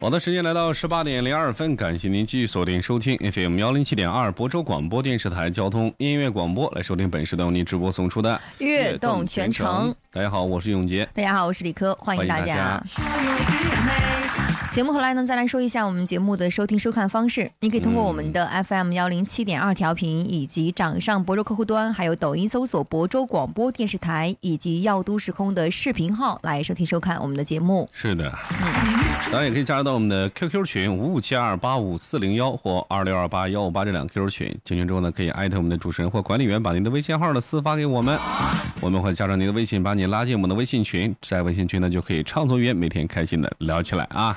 好的，时间来到18:02，感谢您继续锁定收听 FM 107.2亳州广播电视台交通音乐广播，来收听本时段为您直播送出的悦动全程。 大家好，我是永杰。 大家好，我是李科，欢迎大家。节目后来呢，再来说一下我们节目的收听收看方式。你可以通过我们的 FM 107.2调频，以及掌上亳州客户端，还有抖音搜索亳州广播电视台，以及耀都时空的视频号来收听收看我们的节目。 是的，当然也可以加入到我们的 QQ 群5572854401或2628158这两 QQ 群。进群之后呢，可以艾特我们的主持人或管理员，把您的微信号呢私发给我们，我们会加上您的微信，把你拉进我们的微信群，在微信群呢就可以畅所欲言，每天开心的聊起来啊。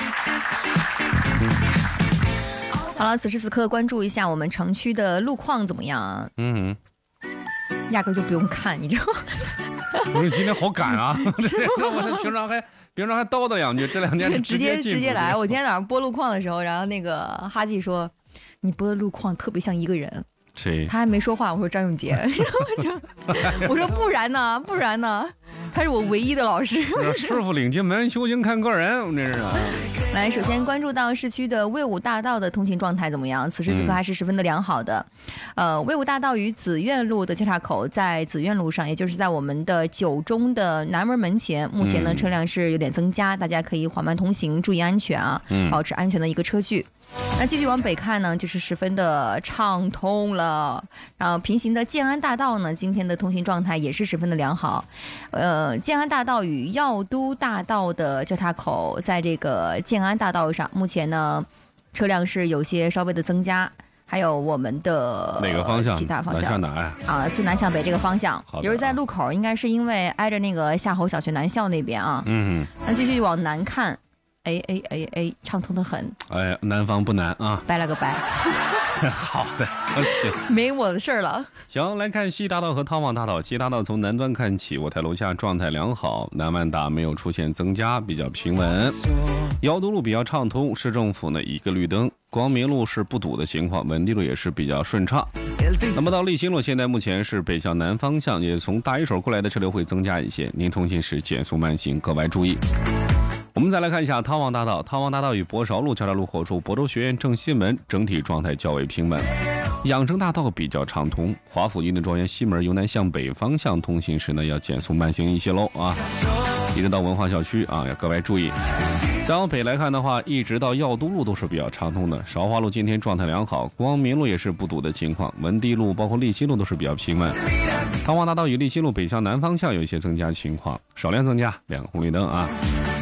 好了，此时此刻关注一下我们城区的路况怎么样？压根就不用看，你知道吗？ 不是，今天好赶啊！我平常还叨叨两句，这两天直接来。我今天早上播路况的时候，然后那个哈记说，你播的路况特别像一个人。 谁？ 他还没说话，我说张永杰。我说不然呢？他是我唯一的老师。 师傅领进门，修行看个人，我们这是。 来，首先关注到市区的魏武大道的通行状态怎么样？此时此刻还是十分的良好的。魏武大道与紫苑路的交叉口，在紫苑路上，也就是在我们的9中的南门门前，目前呢车辆是有点增加，大家可以缓慢通行，注意安全啊，保持安全的一个车距。那继续往北看呢，就是十分的畅通了。然后平行的建安大道呢，今天的通行状态也是十分的良好。建安大道与耀都大道的交叉口，在这个建安大道上，目前呢车辆是有些稍微的增加。还有我们的哪个方向？ 其他方向南呀？ 啊，自南向北这个方向，也就是在路口，应该是因为挨着那个夏侯小学南校那边啊。那继续往南看。畅通的很。 哎，南方不难啊， 拜了个拜。 好的，行， 没我的事儿了。 行，来看西大道和汤旺大道。西大道从南端看起，我台楼下状态良好，南万达没有出现增加，比较平稳。耀都路比较畅通，市政府呢一个绿灯，光明路是不堵的情况，文地路也是比较顺畅。那么到立新路，现在目前是北向南方向，也从大一手过来的车流会增加一些，您通勤时减速慢行，格外注意。我们再来看一下汤旺大道，汤旺大道与博韶路交叉路口处，亳州学院正西门整体状态较为平稳。养生大道比较畅通，华府运动庄园西门由南向北方向通行时呢，要减速慢行一些喽啊！一直到文化小区啊，要格外注意。再往北来看的话，一直到耀都路都是比较畅通的，韶华路今天状态良好，光明路也是不堵的情况，文地路包括立新路都是比较平稳。汤旺大道与立新路北向南方向有一些增加情况，少量增加2个红绿灯啊。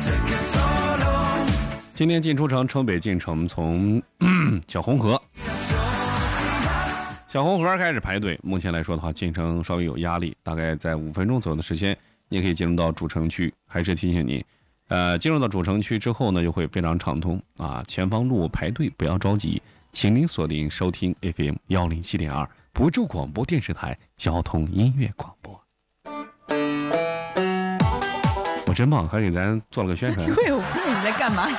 今天进出城，城北进城从小红河开始排队，目前来说的话，进城稍微有压力，大概在5分钟左右的时间，你也可以进入到主城区。还是提醒你，进入到主城区之后呢，就会非常畅通啊。前方路排队不要着急，请您锁定收听 FM 107.2亳州广播电视台交通音乐广播。我真棒，还给咱做了个宣传。 对，我不知道你在干嘛。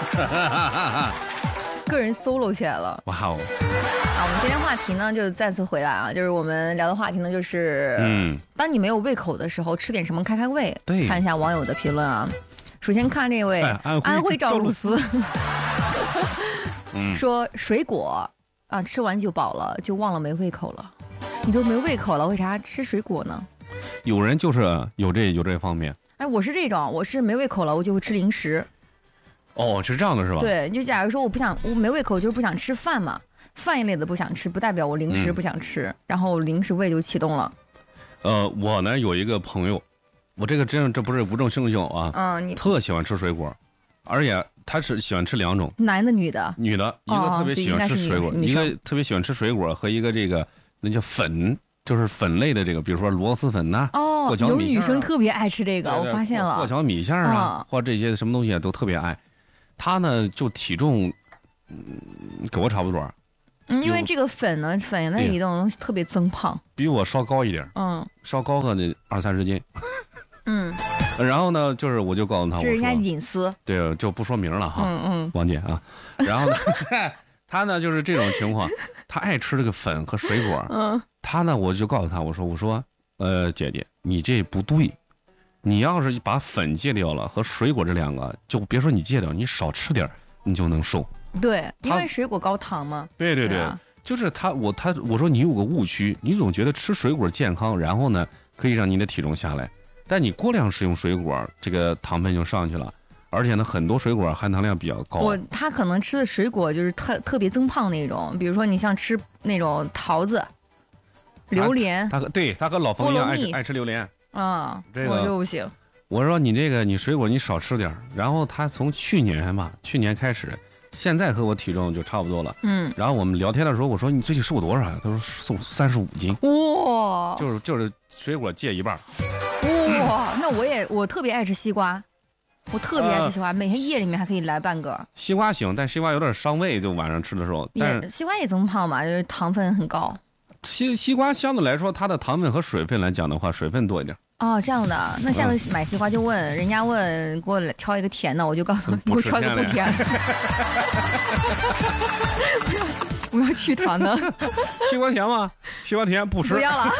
个人 solo 起来了。 哇哦！ 我们今天话题呢，就再次回来啊，就是我们聊的话题呢，就是当你没有胃口的时候，吃点什么开开胃。 对， 看一下网友的评论啊。首先看这位安徽赵露思，说水果啊，吃完就饱了，就忘了没胃口了。你都没胃口了，为啥吃水果呢？ 有人就是有这方面。 哎，我是这种，我是没胃口了，我就会吃零食。 哦，是这样的是吧？ 对，就假如说我没胃口，就是不想吃饭嘛，饭一类的不想吃，不代表我零食不想吃，然后零食胃就启动了。 我呢有一个朋友，我这不是无中生有啊，你特喜欢吃水果，而且他是喜欢吃2种， 男的女的？ 女的，一个特别喜欢吃水果，一个特别喜欢吃水果，和一个这个那叫粉。就是粉类的这个，比如说螺蛳粉呐，过桥米线， 有女生特别爱吃这个，我发现了。 过桥米线啊，或者这些什么东西都特别爱。他呢，就体重，跟我差不多。 因为这个粉类里头特别增胖， 比我稍高一点。稍高个那20-30斤。然后呢，就是我就告诉他， 这是人家隐私， 对，就不说名了哈。王姐啊，然后呢。他呢就是这种情况，他爱吃这个粉和水果。他呢我就告诉他，我说，姐姐，你这不对， 你要是把粉戒掉了，和水果这两个，就别说你戒掉，你少吃点你就能瘦。 对，因为水果高糖嘛。 对对对，就是我说你有个误区，你总觉得吃水果健康，然后呢可以让你的体重下来，但你过量食用水果，这个糖分就上去了。而且呢，很多水果含糖量比较高。 他可能吃的水果就是特别增胖那种，比如说你像吃那种桃子、榴莲。 他和老冯一样爱吃榴莲。 啊， 这个我就不行。 我说你这个你水果你少吃点，然后他从去年开始，现在和我体重就差不多了。然后我们聊天的时候，我说你最近瘦多少呀？他说瘦35斤。 哇， 就是水果戒一半。 哇，那我特别爱吃西瓜。我特别爱吃西瓜，每天夜里面还可以来半个。 西瓜行，但西瓜有点伤胃，就晚上吃的时候。 西瓜也增胖嘛，就是糖分很高。 西瓜相对来说，它的糖分和水分来讲的话，水分多一点。 哦，这样的，那下次买西瓜就问人家给我挑一个甜的，我就告诉你，给我挑一个不甜的。我要去糖的。 西瓜甜吗？西瓜甜不吃。 不要了。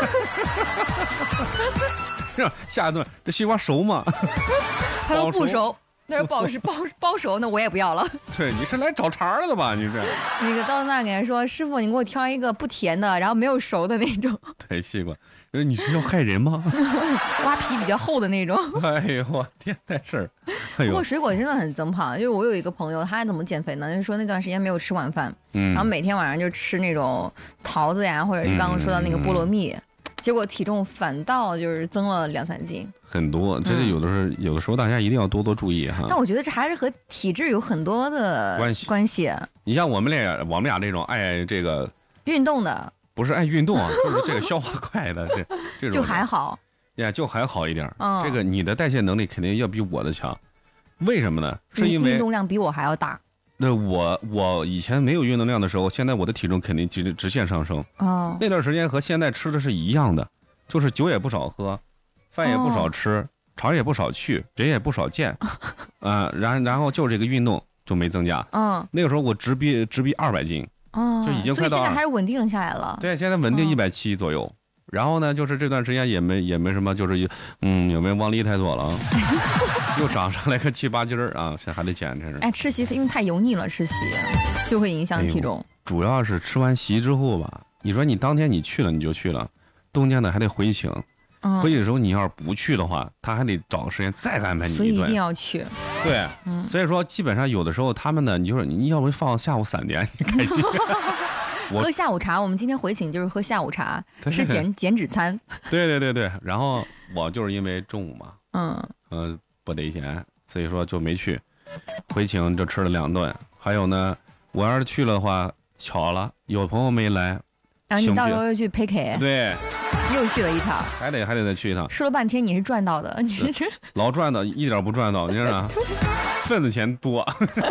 下一顿这西瓜熟吗？ 他说不熟，他说不好吃，包熟，那我也不要了。 对，你是来找茬的吧？你这， 你到那给人说，师傅，你给我挑一个不甜的，然后没有熟的那种。 对，西瓜，你是要害人吗？ 瓜皮比较厚的那种。 哎呦，我天，那事儿。 不过水果真的很增胖，因为我有一个朋友，他怎么减肥呢？就是说那段时间没有吃晚饭，然后每天晚上就吃那种桃子呀，或者是刚刚说到那个菠萝蜜。结果体重反倒就是增了2-3斤，很多。这就有的时候大家一定要多注意哈。 但我觉得这还是和体质有很多的关系。 你像我们俩这种爱这个运动的， 不是爱运动啊，就是这个消化快的这种就还好呀，就还好一点。这个你的代谢能力肯定要比我的强，为什么呢？是因为运动量比我还要大。 那我以前没有运动量的时候，现在我的体重肯定直线上升。那段时间和现在吃的是一样的，就是酒也不少喝，饭也不少吃，场也不少去，人也不少见，然后就这个运动就没增加。那个时候我直逼200斤，就已经快到。所以现在还是稳定下来了。 对，现在稳定170左右。然后呢，就是这段时间也没什么，就是有没有往里太多了啊，又长上来个7-8斤啊，现在还得减这是。 哎，吃席因为太油腻了，吃席就会影响体重。 主要是吃完席之后吧，你说你当天你去了你就去了，中间呢还得回请，回去的时候你要是不去的话，他还得找个时间再安排你一顿。 所以一定要去。 对，所以说基本上有的时候他们呢，你要不放下午3点，你开心。 喝下午茶，我们今天回请就是喝下午茶，吃减脂餐。 对，然后我就是因为中午嘛，不得闲，所以说就没去。回请就吃了2顿，还有呢，我要是去了的话，巧了，有朋友没来， 然后你到时候又去陪 K， 对， 又去了一趟， 还得再去一趟。 说了半天你是赚到的，你是老赚到，一点不赚到，你知道吗？份子钱多。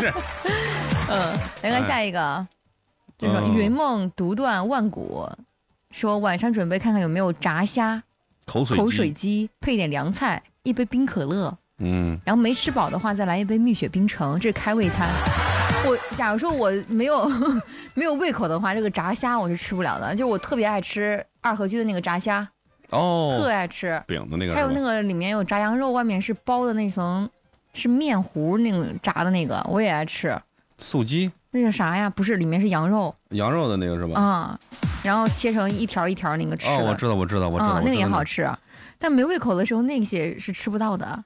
来看下一个。就说云梦独断万古，说晚上准备看看有没有炸虾、口水鸡，配点凉菜，一杯冰可乐，然后没吃饱的话再来一杯蜜雪冰城，这是开胃餐。假如说我没有胃口的话，这个炸虾我是吃不了的。就我特别爱吃二合居的那个炸虾，特爱吃饼的那个， 还有那个里面有炸羊肉，外面是包的那层是面糊那种炸的那个，我也爱吃。 素鸡。 那个啥呀？不是，里面是羊肉的那个是吧？ 然后切成一条一条那个吃。 我知道。 那个也好吃，但没胃口的时候那些是吃不到的。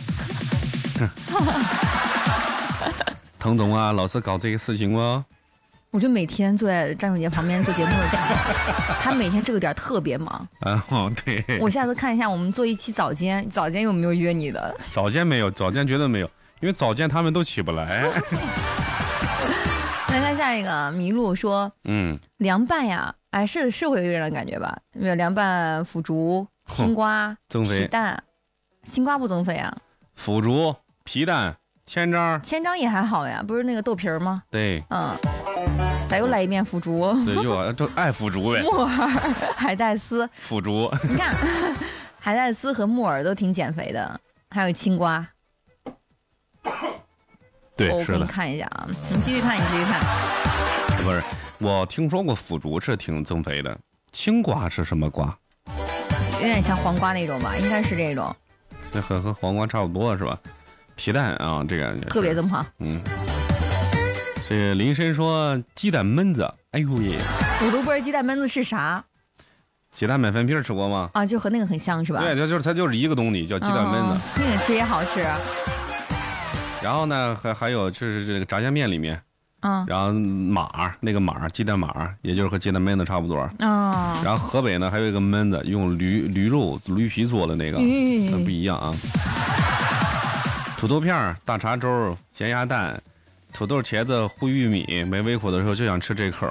滕总啊，老是搞这个事情哦。 我就每天坐在张永杰旁边做节目的时候，他每天这个点特别忙。 对。 我下次看一下，我们做一期早间有没有约你的？ 早间没有，早间绝对没有，因为早间他们都起不来。 来看下一个，麋鹿说，凉拌呀，哎，是会有点感觉吧？有凉拌腐竹、青瓜、皮蛋，青瓜不增肥啊？ 腐竹、皮蛋、千张也还好呀，不是那个豆皮儿吗？ 对， 再又来一遍腐竹， 对，就爱腐竹呗。 木耳、海带丝、 腐竹， 你看，海带丝和木耳都挺减肥的，还有青瓜。 对， 我给你看一下啊，你继续看。 不是，我听说过腐竹是挺增肥的，青瓜是什么瓜？ 有点像黄瓜那种吧，应该是这种。 这和黄瓜差不多是吧？皮蛋啊，这个特别这么好。 这个林深说鸡蛋焖子，哎呦耶！ 我都不知道鸡蛋焖子是啥。 鸡蛋满粉皮吃过吗？ 啊，就和那个很像是吧？ 对，它就是一个东西，叫鸡蛋焖子。 那个其实也好吃。 然后呢，还有就是这个炸酱面里面，然后那个鸡蛋码，也就是和鸡蛋焖子差不多。然后河北呢还有一个焖子，用驴肉、驴皮做的那个，那不一样啊。土豆片、大碴粥、咸鸭蛋、土豆、茄子、烀玉米，没胃口的时候就想吃这口。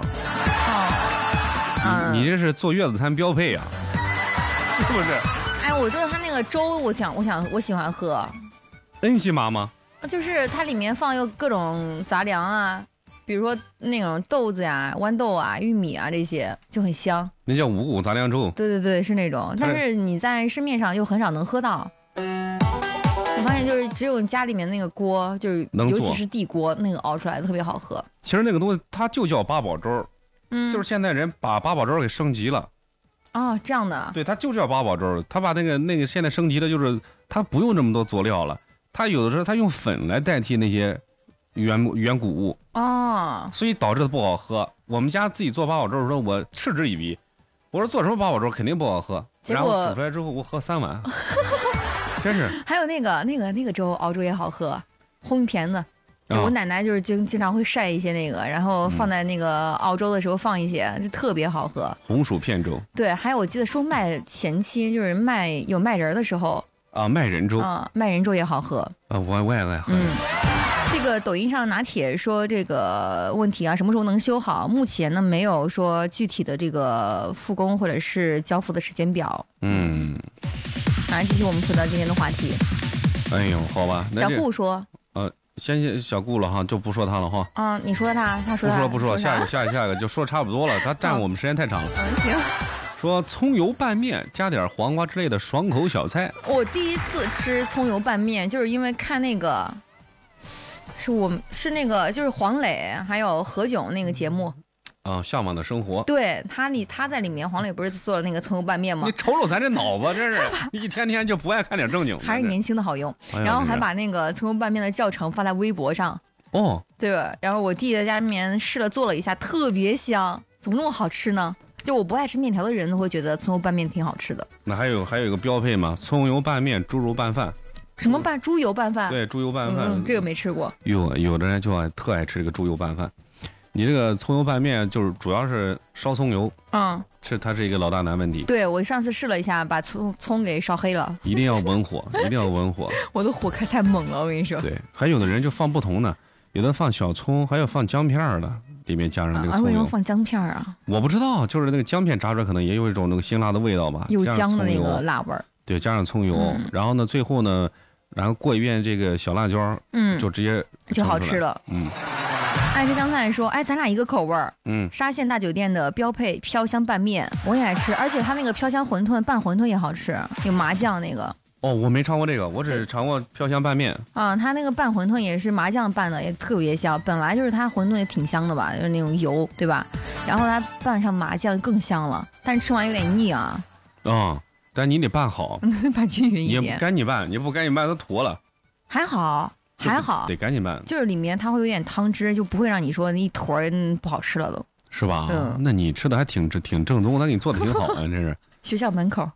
你这是坐月子餐标配啊，是不是？ 哎，我说他那个粥，我喜欢喝。 恩熙妈妈， 就是它里面放有各种杂粮啊，比如说那种豆子呀、豌豆啊、玉米啊这些，就很香。 那叫五谷杂粮粥。 对对对，是那种，但是你在市面上又很少能喝到。我发现就是只有家里面那个锅，就是尤其是地锅那个熬出来的特别好喝。 其实那个东西它就叫八宝粥。就是现在人把八宝粥给升级了。 哦，这样的。 对，它就叫八宝粥，他把那个现在升级的就是它不用这么多佐料了，它有的时候它用粉来代替那些原谷物。所以导致的不好喝。我们家自己做八宝粥的时候，我嗤之以鼻，我说做什么八宝粥肯定不好喝，然后煮出来之后我喝3碗，真是。 还有那个粥熬粥也好喝，红片子。我奶奶就是经常会晒一些那个，然后放在那个熬粥的时候放一些，就特别好喝。 红薯片粥。对， 还有我记得说前期就是有卖人的时候啊，卖人粥卖人粥也好喝啊，我也爱喝。 这个抖音上拿铁说这个问题啊，什么时候能修好？目前呢没有说具体的这个复工或者是交付的时间表。继续我们回到今天的话题。 哎呦，好吧。 小顾说。 先小顾了哈，就不说他了哈。 你说他说他不说，下一个就说差不多了，他占我们时间太长了。 行。 说葱油拌面加点黄瓜之类的爽口小菜。 我第一次吃葱油拌面，就是因为看那个，是那个就是黄磊还有何炅那个节目。 向往的生活。 对，他在里面，黄磊不是做了那个葱油拌面吗？ 你瞅瞅咱这脑子，真是你一天天就不爱看点正经的。 还是年轻的好用。然后还把那个葱油拌面的教程发在微博上。对吧？然后我弟在家里面试了做了一下，特别香。怎么那么好吃呢？就我不爱吃面条的人都会觉得葱油拌面挺好吃的。 那还有一个标配嘛，葱油拌面、猪肉拌饭。 什么猪油拌饭？ 对，猪油拌饭。 这个没吃过。 有的人就特爱吃这个猪油拌饭。你这个葱油拌面就是主要是烧葱油，它是一个老大难问题。 对，我上次试了一下，把葱给烧黑了。 一定要文火，一定要文火。 我的火开太猛了，我跟你说。 对，还有的人就放不同的，有的放小葱，还有放姜片的，里面加上这个葱油。 为什么放姜片啊？ 我不知道，就是那个姜片炸出来可能也有一种那个辛辣的味道吧， 有姜的那个辣味儿。 对，加上葱油，然后呢，最后呢，然后过一遍这个小辣椒，就直接就好吃了。爱吃香菜说，咱俩一个口味儿。沙县大酒店的标配飘香拌面我也爱吃，而且它那个飘香馄饨拌馄饨也好吃，有麻酱那个。 我没尝过这个，我只是尝过飘香拌面。 它那个拌馄饨也是麻酱拌的，也特别香。本来就是它馄饨也挺香的吧，就是那种油，对吧？然后它拌上麻酱更香了，但是吃完有点腻啊。 但你得拌好， 拌均匀一点。 也不赶紧拌，你不赶紧拌它坨了。 还好。 得赶紧拌， 就是里面它会有点汤汁，就不会让你说一坨不好吃了都。 是吧？那你吃的还挺正宗，那给你做的挺好啊，这是。 学校门口。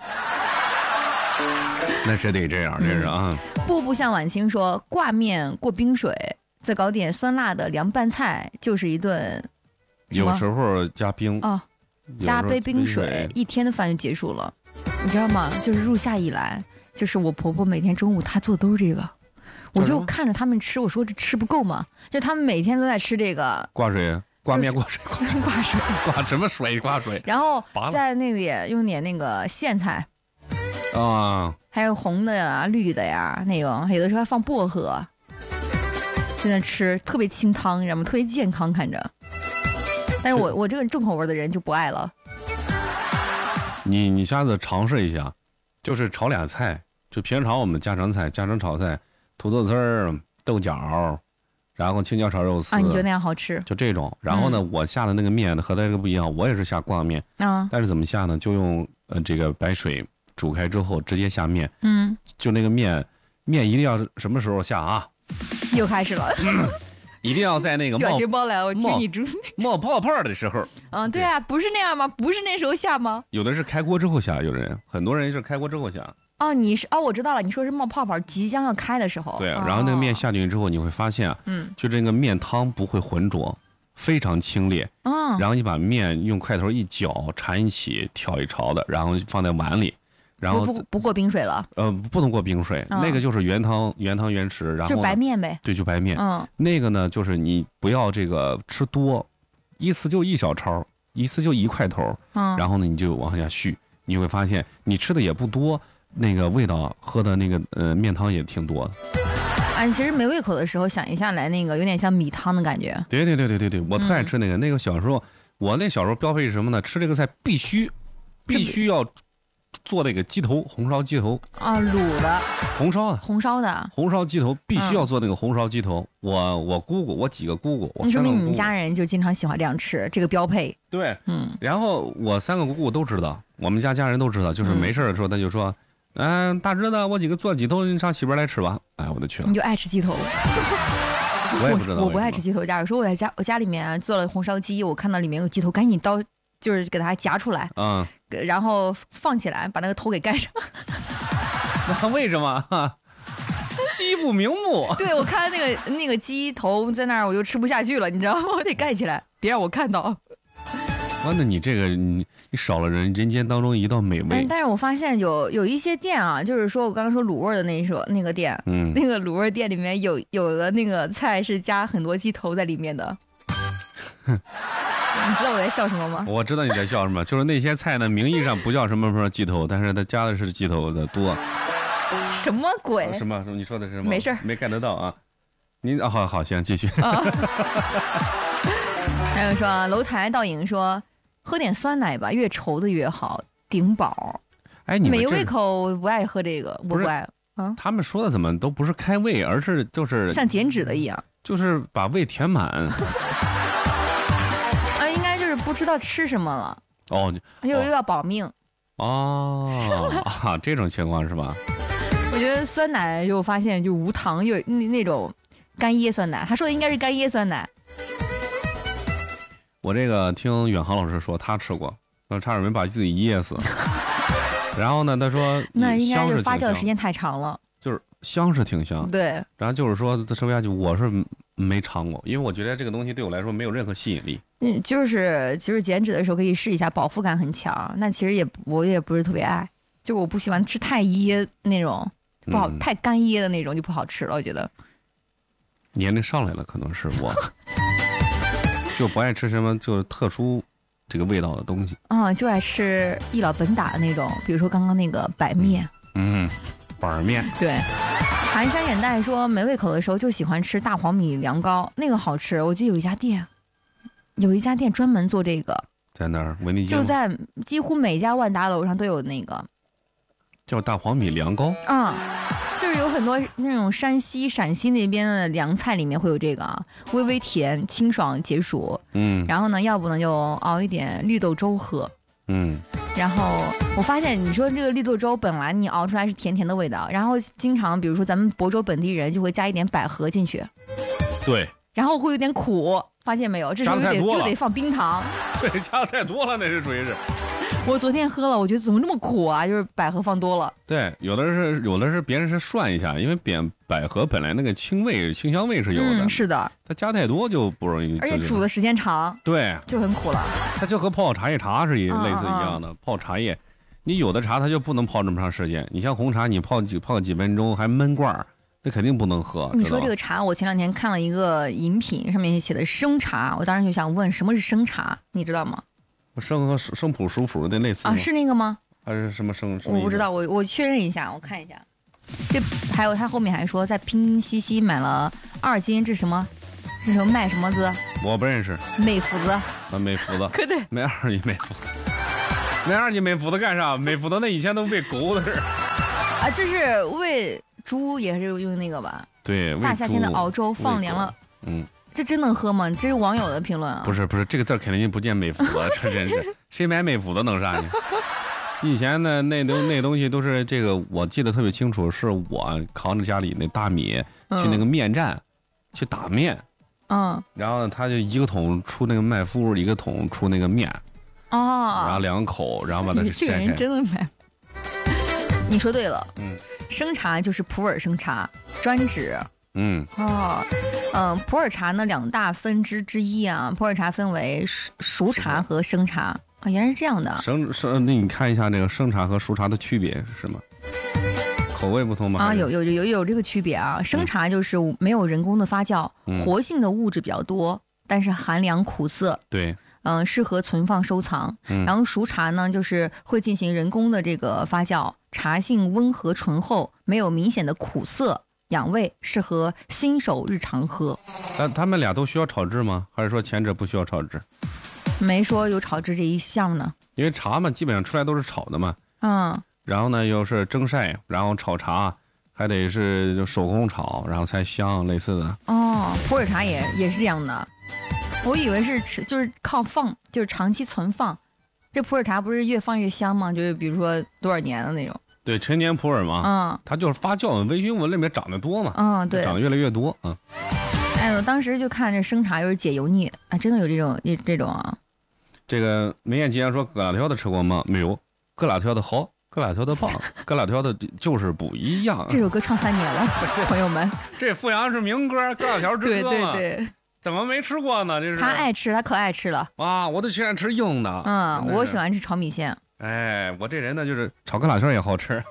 那是得这样，这是啊。 步步向晚清说，挂面过冰水，再搞点酸辣的凉拌菜，就是一顿。 有时候加冰加杯冰水，一天的饭就结束了。你知道吗？就是入夏以来，就是我婆婆每天中午她做的都是这个。我就看着他们吃，我说这吃不够吗？就他们每天都在吃这个挂水、挂面、挂水、 挂水、 挂什么水？挂水。 然后再那个用点那个苋菜还有红的呀、绿的呀那种，有的时候还放薄荷，就在吃，特别清汤，你知道吗？特别健康看着。但是我这个重口味的人就不爱了。 你下次尝试一下，就是炒俩菜，就平常我们家常菜、家常炒菜。土豆丝儿、豆角，然后青椒炒肉丝你觉得那样好吃？ 就这种。然后呢，我下的那个面和那个不一样，我也是下挂面但是怎么下呢？就用这个白水煮开之后直接下面，就那个面一定要什么时候下啊？ 又开始了。 一定要在那个表情包来，我听你煮冒泡泡的时候。 对啊，不是那样吗？不是那时候下吗？ 有的是开锅之后下，有的人很多人是开锅之后下。 我知道了，你说是冒泡泡，即将要开的时候。 对，然后那个面下进去之后，你会发现就这个面汤不会浑浊，非常清冽。然后你把面用筷头一搅，缠一起，挑一勺的，然后放在碗里。然后不过冰水了， 不能过冰水，那个就是原汤原食，然后就白面呗。 对，就白面。那个呢，就是你不要这个吃多，一次就一小勺，一次就一块头，然后呢你就往下续，你会发现你吃的也不多，那个味道喝的那个面汤也挺多的。 其实没胃口的时候想一下来，那个有点像米汤的感觉。 对，我特爱吃那个。那个小时候，我那小时候标配是什么呢？吃这个菜必须要做那个鸡头，红烧鸡头卤的， 红烧鸡头必须要做那个红烧鸡头。我姑姑，我几个姑姑， 那说明你们家人就经常喜欢这样吃，这个标配。 对，然后我3个姑姑都知道，我们家人都知道，就是没事的时候他就说，大侄子，我几个做鸡头，你上西边来吃吧。我就去了。 你就爱吃鸡头。 我也不知道， 我不爱吃鸡头。假如说我家里面做了红烧鸡，我看到里面有鸡头，赶紧刀就是给它夹出来。然后放起来，把那个头给盖上。 那为什么？鸡不瞑目。 对，我看那个鸡头在那儿，我就吃不下去了，你知道吗？我得盖起来，别让我看到。 那你这个你少了人间当中一道美味。 但是我发现有一些店啊，就是说我刚刚说卤味的那个店，那个卤味店里面有的那个菜是加很多鸡头在里面的。你知道我在笑什么吗？ 我知道你在笑什么，就是那些菜呢，名义上不叫什么鸡头，但是它加的是鸡头的多。 什么鬼？ 什么？你说的是什么？ 没事，没 get 到啊。您好，行，继续。 还有说楼台倒影说，喝点酸奶吧，越稠的越好，顶饱。 你没胃口不爱喝这个，我不爱。 他们说的怎么都不是开胃，而是就是像减脂的一样， 就是把胃填满。 应该就是不知道吃什么了。又要保命。 这种情况是吧？ 我觉得酸奶就发现就无糖，有那种干椰酸奶，他说的应该是干椰酸奶。 我这个听远航老师说他吃过，差点没把自己噎死。然后呢，他说那应该就是发酵的时间太长了， 就是香是挺香。 对， 然后就是说这吃不下去，我是没尝过，因为我觉得这个东西对我来说没有任何吸引力。 就是其实减脂的时候可以试一下，饱腹感很强。那其实我也不是特别爱，就我不喜欢吃太噎那种，不好，太干噎的那种就不好吃了。我觉得年龄上来了，可能是我就不爱吃什么就是特殊这个味道的东西。 就爱吃一老本打的那种，比如说刚刚那个白面。 板面。 对。寒山远黛说，没胃口的时候就喜欢吃大黄米凉糕，那个好吃。我记得有一家店专门做这个， 在哪儿？文丽街。 就在几乎每家万达楼上都有那个， 叫大黄米凉糕。 就是有很多那种陕西那边的凉菜里面会有这个微微甜，清爽解暑。然后呢，要不呢就熬一点绿豆粥喝。然后我发现你说这个绿豆粥本来你熬出来是甜甜的味道，然后经常比如说咱们亳州本地人就会加一点百合进去。 对。 然后会有点苦，发现没有？这时候又得放冰糖。 对，加的太多了，那是属于是。 我昨天喝了，我觉得怎么这么苦啊？就是百合放多了。 对，有的是别人是涮一下，因为百合本来那个清香味是有的。 是的。 它加太多就不容易。 而且煮的时间长。 对。 就很苦了。 它就和泡茶叶茶是类似一样的。泡茶叶，你有的茶它就不能泡这么长时间。你像红茶，你泡个几分钟还闷罐儿，那肯定不能喝。 你说这个茶，我前2天看了一个饮品，上面写的生茶，我当时就想问，什么是生茶？你知道吗？ 生和生普熟普的类似是那个吗？ 还是什么生？ 我不知道，我确认一下，我看一下。这还有他后面还说，在拼夕夕买了2斤，这是什么？这是卖什么子？ 我不认识。 美福子。 美福子。 可对。 买2斤美福子。买2斤美福子干啥？美福子那以前都喂狗的是。 这是喂猪，也是用那个吧？ 对。 大夏天的熬粥放凉了。这真能喝吗？这是网友的评论啊。 不是，这个字肯定不见美福子，这真是谁买美福子弄啥呢？ 以前呢，那东西都是这个，我记得特别清楚，是我扛着家里那大米去那个面站去打面，然后他就一个桶出那个麦麸，一个桶出那个面，然后2口，然后把它给这个人真的买。你说对了，生茶就是普洱生茶，专指。普洱茶呢2大分支之一啊，普洱茶分为熟茶和生茶啊，原来是这样的。 那你看一下这个生茶和熟茶的区别是什么？口味不同吗？ 有这个区别啊。生茶就是没有人工的发酵，活性的物质比较多，但是寒凉苦涩。 对。 适合存放收藏。然后熟茶呢，就是会进行人工的这个发酵，茶性温和醇厚，没有明显的苦涩，养胃，适合新手日常喝。 他们俩都需要炒制吗？还是说前者不需要炒制？ 没说有炒制这一项呢。 因为茶嘛，基本上出来都是炒的嘛。然后呢，又是蒸晒，然后炒茶，还得是就手工炒，然后才香，类似的。 普洱茶也是这样的。我以为就是靠放，就是长期存放。这普洱茶不是越放越香吗？就是比如说多少年的那种。 对，陈年普洱嘛。它就是发酵微菌纹里面长得多嘛。对，长得越来越多。 我当时就看这生茶又是解油腻啊，真的有这种啊。 这个梅艳吉说疙瘩条的吃过吗？没有，疙瘩条的好，疙瘩条的棒，疙瘩条的就是不一样。 这首歌唱3年了，朋友们。 这阜阳是民歌，疙瘩条之歌嘛。 对。 怎么没吃过呢？这是他爱吃，他可爱吃了啊！我都喜欢吃硬的。 我喜欢吃炒米线。 我这人呢，就是炒疙瘩条也好吃。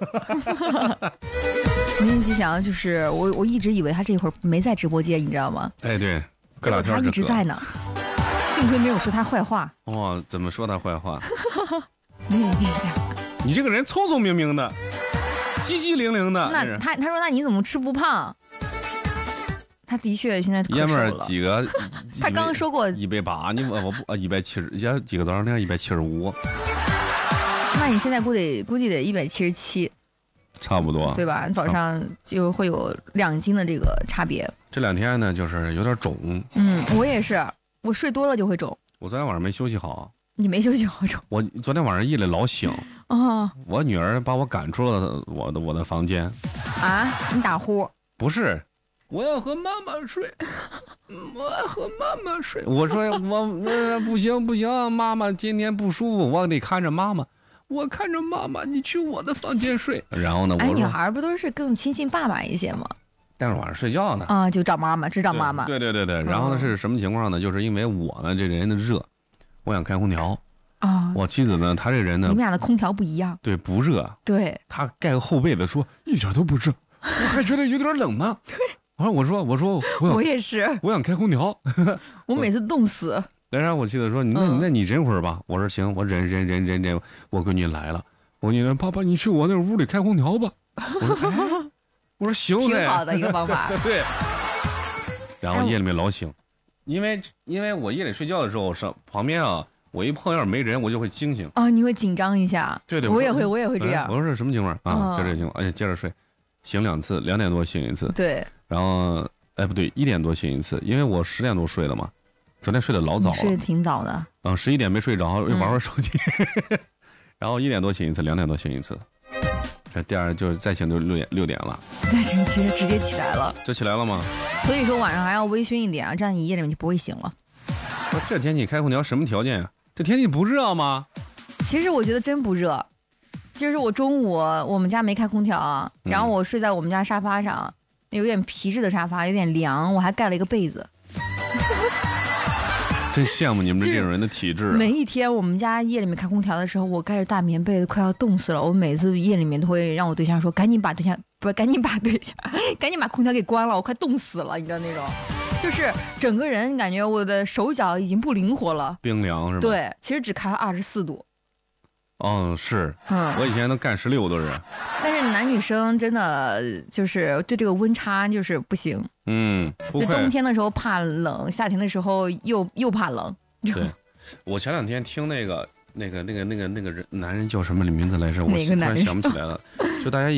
梅艳吉祥就是我一直以为他这会儿没在直播间，你知道吗？ 对，疙瘩条他一直在呢。幸亏没有说他坏话。 怎么说他坏话？ 梅艳吉祥， 你这个人聪聪明明的，机机灵灵的。 那他说那你怎么吃不胖？他的确现在可瘦了。 爷们儿几个？ 他刚刚说过 180，你我不170，现在几个早上量175。 那你现在估计得177， 差不多， 对吧？早上就会有2斤的这个差别。 这2天呢，就是有点肿。 我也是，我睡多了就会肿。 我昨天晚上没休息好。 你没休息好肿？ 我昨天晚上夜里老醒。我女儿把我赶出了我的房间。 你打呼？ 不是。我要和妈妈睡，我要和妈妈睡。我说我不行，妈妈今天不舒服，我得看着妈妈。我看着妈妈，你去我的房间睡。然后呢，我说女孩不都是更亲近爸爸一些吗？ 但是晚上睡觉呢就找妈妈，只找妈妈。 对。然后呢是什么情况呢？就是因为我呢这人的热，我想开空调。我妻子呢，她这人呢， 你们俩的空调不一样。 对，不热。 对， 她盖个厚被子说一点都不热，我还觉得有点冷呢。 对。 我说我也是， 我想开空调。 我每次冻死。 然后我妻子说那你忍会儿吧。我说行，我忍。我闺女来了，我闺女说爸爸你去我那屋里开空调吧。我说行， 挺好的一个方法。 对。然后夜里面老醒，因为我夜里睡觉的时候上旁边我一碰要是没人我就会惊醒。 你会紧张一下。 对， 我也会这样。 我说这什么情况就这情况，接着睡，醒2次，2点多醒1次。 对。然后不对，1点多醒1次，因为我10点多睡的嘛，昨天睡得老早了。 睡得挺早的。 11点没睡着，玩会手机。然后1点多醒1次，2点多醒1次。这第二就是再醒就6点了。 再醒其实直接起来了。 就起来了吗？ 所以说晚上还要微醺一点这样你夜里面就不会醒了。 这天气开空调什么条件啊？这天气不热吗？ 其实我觉得真不热。就是我中午我们家没开空调然后我睡在我们家沙发上。有点皮质的沙发，有点凉，我还盖了一个被子。 真羡慕你们这种人的体质。 每一天我们家夜里面开空调的时候，我盖着大棉被子快要冻死了。我每次夜里面都会让我对象说：“赶紧把空调给关了，我快冻死了。”你知道那种，就是整个人感觉我的手脚已经不灵活了， 冰凉是吧？ 对，其实只开了24度。 是，我以前都干16都是。 但是男女生真的就是对这个温差就是不行。就冬天的时候怕冷，夏天的时候又怕冷。 对，我前2天听那个人男人叫什么名字来着？我突然想不起来了。就大家